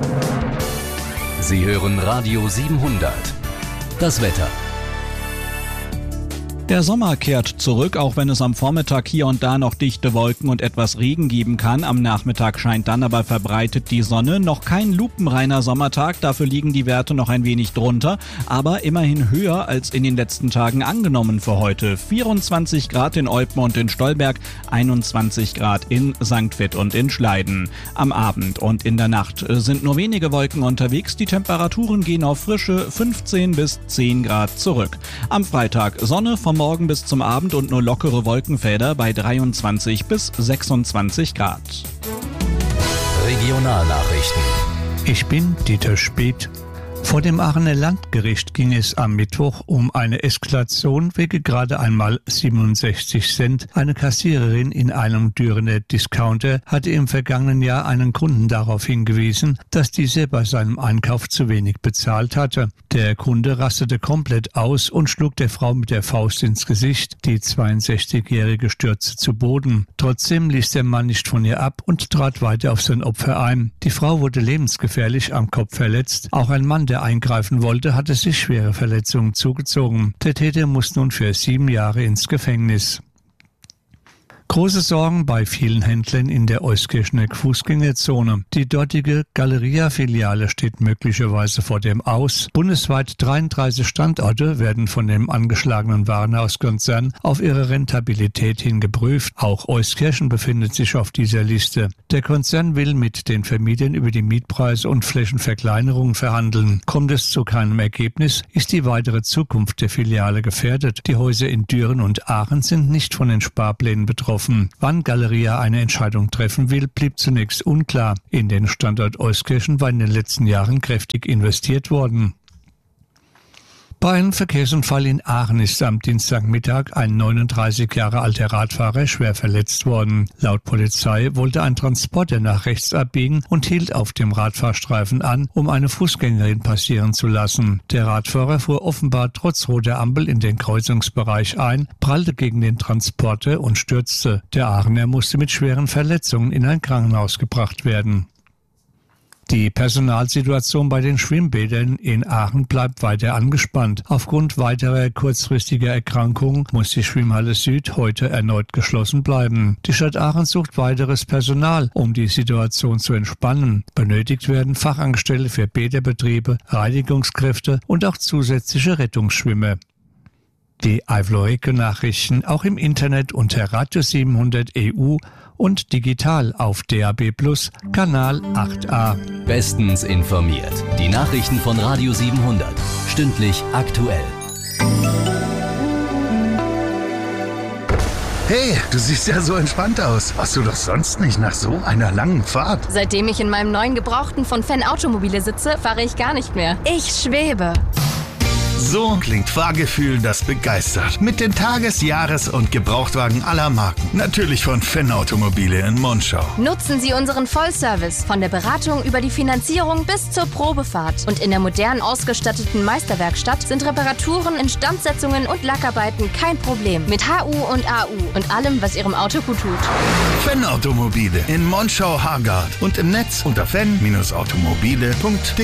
Sie hören Radio 700. Das Wetter. Der Sommer kehrt zurück, auch wenn es am Vormittag hier und da noch dichte Wolken und etwas Regen geben kann. Am Nachmittag scheint dann aber verbreitet die Sonne. Noch kein lupenreiner Sommertag, dafür liegen die Werte noch ein wenig drunter, aber immerhin höher als in den letzten Tagen angenommen für heute. 24 Grad in Eupen und in Stolberg, 21 Grad in St. Vith und in Schleiden. Am Abend und in der Nacht sind nur wenige Wolken unterwegs. Die Temperaturen gehen auf frische 15 bis 10 Grad zurück. Am Freitag Sonne vom Morgen bis zum Abend und nur lockere Wolkenfelder bei 23 bis 26 Grad. Regionalnachrichten. Ich bin Dieter Speth. Vor dem Aachener Landgericht ging es am Mittwoch um eine Eskalation wegen gerade einmal 67 Cent. Eine Kassiererin in einem Dürener Discounter hatte im vergangenen Jahr einen Kunden darauf hingewiesen, dass dieser bei seinem Einkauf zu wenig bezahlt hatte. Der Kunde rastete komplett aus und schlug der Frau mit der Faust ins Gesicht. Die 62-Jährige stürzte zu Boden. Trotzdem ließ der Mann nicht von ihr ab und trat weiter auf sein Opfer ein. Die Frau wurde lebensgefährlich am Kopf verletzt. Auch ein Mann, der eingreifen wollte, hatte sich schwere Verletzungen zugezogen. Der Täter muss nun für 7 Jahre ins Gefängnis. Große Sorgen bei vielen Händlern in der Euskirchener Fußgängerzone. Die dortige Galeria-Filiale steht möglicherweise vor dem Aus. Bundesweit 33 Standorte werden von dem angeschlagenen Warenhauskonzern auf ihre Rentabilität hin geprüft. Auch Euskirchen befindet sich auf dieser Liste. Der Konzern will mit den Vermietern über die Mietpreise und Flächenverkleinerungen verhandeln. Kommt es zu keinem Ergebnis, ist die weitere Zukunft der Filiale gefährdet. Die Häuser in Düren und Aachen sind nicht von den Sparplänen betroffen. Wann Galeria eine Entscheidung treffen will, blieb zunächst unklar. In den Standort Euskirchen war in den letzten Jahren kräftig investiert worden. Bei einem Verkehrsunfall in Aachen ist am Dienstagmittag ein 39 Jahre alter Radfahrer schwer verletzt worden. Laut Polizei wollte ein Transporter nach rechts abbiegen und hielt auf dem Radfahrstreifen an, um eine Fußgängerin passieren zu lassen. Der Radfahrer fuhr offenbar trotz roter Ampel in den Kreuzungsbereich ein, prallte gegen den Transporter und stürzte. Der Aachener musste mit schweren Verletzungen in ein Krankenhaus gebracht werden. Die Personalsituation bei den Schwimmbädern in Aachen bleibt weiter angespannt. Aufgrund weiterer kurzfristiger Erkrankungen muss die Schwimmhalle Süd heute erneut geschlossen bleiben. Die Stadt Aachen sucht weiteres Personal, um die Situation zu entspannen. Benötigt werden Fachangestellte für Bäderbetriebe, Reinigungskräfte und auch zusätzliche Rettungsschwimmer. Die Eifel-Nachrichten auch im Internet unter Radio 700 EU und digital auf DAB+ Kanal 8a. Bestens informiert. Die Nachrichten von Radio 700. Stündlich aktuell. Hey, du siehst ja so entspannt aus. Warst du doch sonst nicht nach so einer langen Fahrt? Seitdem ich in meinem neuen Gebrauchten von Fan Automobile sitze, fahre ich gar nicht mehr. Ich schwebe. So klingt Fahrgefühl, das begeistert. Mit den Tages-, Jahres- und Gebrauchtwagen aller Marken. Natürlich von Fan Automobile in Monschau. Nutzen Sie unseren Vollservice. Von der Beratung über die Finanzierung bis zur Probefahrt. Und in der modern ausgestatteten Meisterwerkstatt sind Reparaturen, Instandsetzungen und Lackarbeiten kein Problem. Mit HU und AU und allem, was Ihrem Auto gut tut. Fan Automobile in Monschau-Hargard und im Netz unter fan-automobile.de.